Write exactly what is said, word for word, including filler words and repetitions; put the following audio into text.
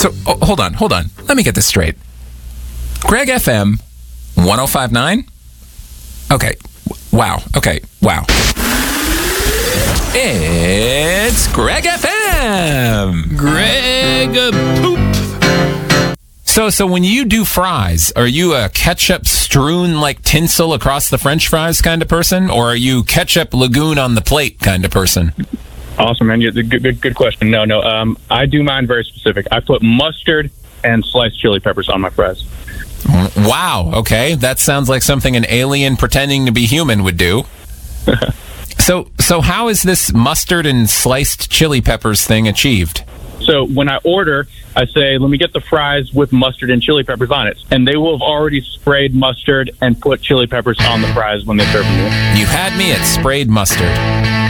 So, oh, hold on, hold on. Let me get this straight. Greg F M, one oh five point nine? Okay. Wow. Okay. Wow. It's Greg F M. Greg Poop. So, so when you do fries, are you a ketchup strewn like tinsel across the French fries kind of person, or are you ketchup lagoon on the plate kind of person? Awesome, man. Good, good, good question. No, no. Um, I do mine very specific. I put mustard and sliced chili peppers on my fries. Wow. Okay, that sounds like something an alien pretending to be human would do. so, so how is this mustard and sliced chili peppers thing achieved? So when I order, I say, let me get the fries with mustard and chili peppers on it. And they will have already sprayed mustard and put chili peppers on the fries when they serve them. You had me at sprayed mustard.